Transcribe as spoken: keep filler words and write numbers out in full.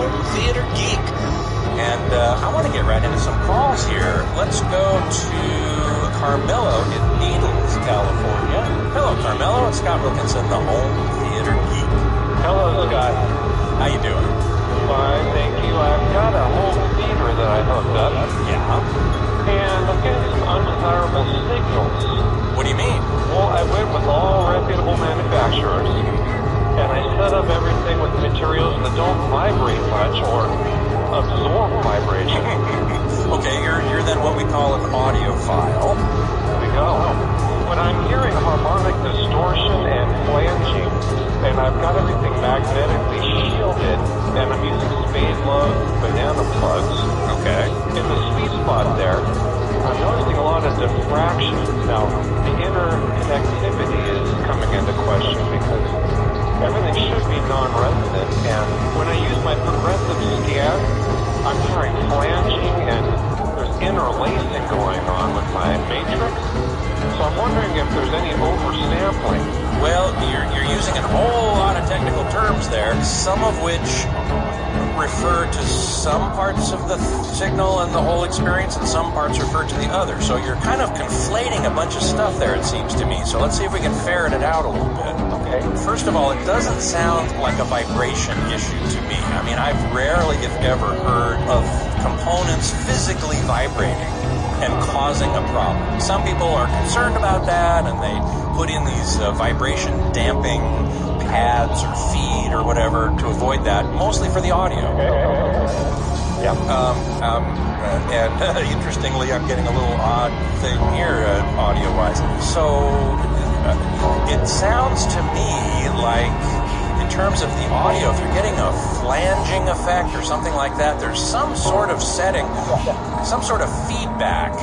home theater geek. And uh, I want to get right into some calls here. Let's go to Carmelo in Needles, California. Hello, Carmelo. It's Scott Wilkinson, the home theater geek. Hello, Scott. How you doing? Fine, thank you. I've got a home theater that I hooked up. Yeah. And I'm getting some undesirable signals. What do you mean? Well, I went with all reputable manufacturers, and I set up everything with materials that don't vibrate much or absorb vibration. Okay, you're you're then what we call an audiophile. There we go. But I'm hearing harmonic distortion and flanging, and I've got everything magnetically shielded, and I'm using spade love banana plugs. Okay. In the sweet spot there, I'm noticing a lot of diffraction. Now, the interconnectivity is coming into question because everything should be non-resonant, and when I use my progressive scan, I'm hearing flanging and there's interlacing going on with my matrix. So I'm wondering if there's any oversampling. Well, you're you're using a whole lot of technical terms there, some of which refer to some parts of the signal and the whole experience, and some parts refer to the other. So you're kind of conflating a bunch of stuff there, it seems to me. So let's see if we can ferret it out a little bit. Okay. First of all, it doesn't sound like a vibration issue to me. I mean, I've rarely, if ever, heard of components physically vibrating and causing a problem. Some people are concerned about that, and they put in these uh, vibration damping pads or feed or whatever to avoid that, mostly for the audio. Yeah. Um, um, uh, and uh, interestingly, I'm getting a little odd thing here, uh, audio-wise. So uh, it sounds to me like, in terms of the audio, if you're getting a flanging effect or something like that, there's some sort of setting, some sort of feedback